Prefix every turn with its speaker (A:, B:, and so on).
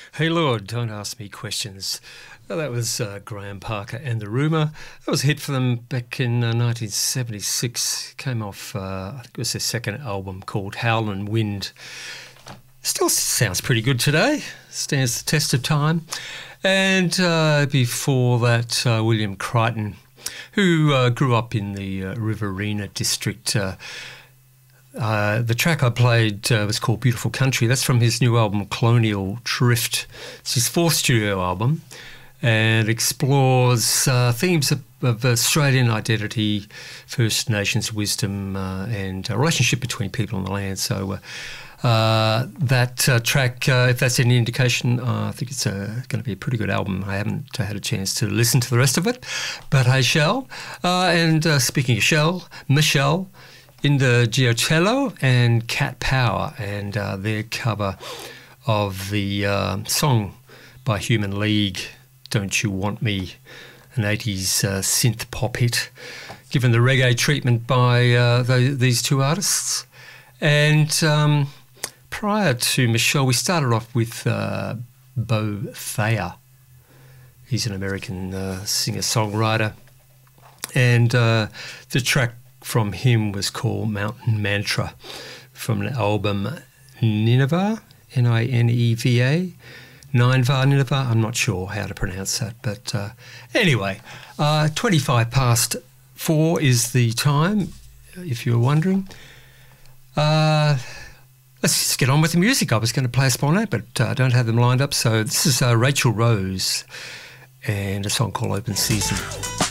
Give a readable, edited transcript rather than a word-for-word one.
A: Hey Lord, don't ask me questions. Well, that was Graham Parker and the Rumour. That was a hit for them back in 1976. Came off, I think it was their second album called Howlin' Wind. Still sounds pretty good today. Stands the test of time. And before that, William Crichton, who grew up in the Riverina district. The track I played was called Beautiful Country. That's from his new album Colonial Drift. It's his fourth studio album and explores themes of Australian identity, First Nations wisdom and a relationship between people and the land. So that track, if that's any indication, I think it's going to be a pretty good album. I haven't had a chance to listen to the rest of it, but I shall. And speaking of shall, Michelle in the Giocello and Cat Power, and their cover of the song by Human League, Don't You Want Me, an 80s synth pop hit, given the reggae treatment by these two artists. And prior to Michelle, we started off with Bo Thayer. He's an American singer-songwriter, and the track from him was called Mountain Mantra from an album Nineveh, Nineva, Nineveh, I'm not sure how to pronounce that, but anyway, 25 past 4 is the time, if you're wondering. Let's just get on with the music. I was going to play a spot on it, but I don't have them lined up, so this is Rachel Rose and a song called Open Season.